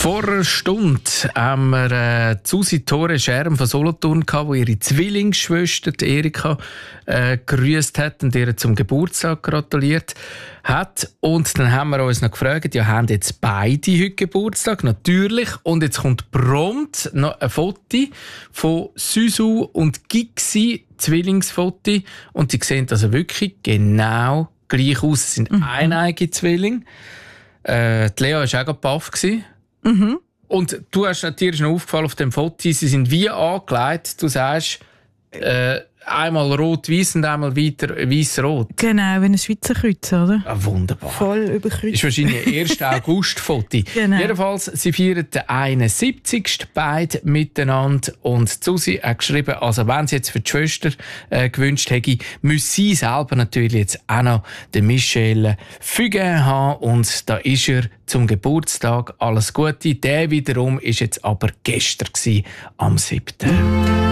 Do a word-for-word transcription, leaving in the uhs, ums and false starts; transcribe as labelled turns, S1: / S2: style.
S1: Vor einer Stunde haben wir äh, Susi Tore Scherm von Solothurn gehabt, die ihre Zwillingsschwester die Erika äh, grüßt hat und ihr zum Geburtstag gratuliert hat. Und dann haben wir uns noch gefragt, ja, haben jetzt beide heute Geburtstag? Natürlich. Und jetzt kommt prompt noch ein Foto von Susu und Gixi, Zwillingsfoto. Und sie sehen also wirklich genau gleich aus. Sie sind mhm. eineige Zwillinge. Äh, die Lea war auch gerade baff.
S2: Mhm.
S1: Und du hast natürlich noch aufgefallen auf dem Foto, sie sind wie angelegt. Du sagst, äh, einmal rot-weiß und einmal weiter weiß-rot.
S2: Genau, wie ein Schweizer Kreuz, oder?
S1: Ah, wunderbar.
S2: Voll überkreuzt.
S1: Ist wahrscheinlich ein erster August-Foto.
S2: Genau.
S1: Jedenfalls, sie feiern den einundsiebzigsten beide miteinander. Und Susi hat geschrieben, also wenn sie jetzt für die Schwester äh, gewünscht hätte, müsse sie selber natürlich jetzt auch noch den Michel Fugain haben. Und da ist er zum Geburtstag. Alles Gute. Der wiederum war jetzt aber gestern gewesen, am siebten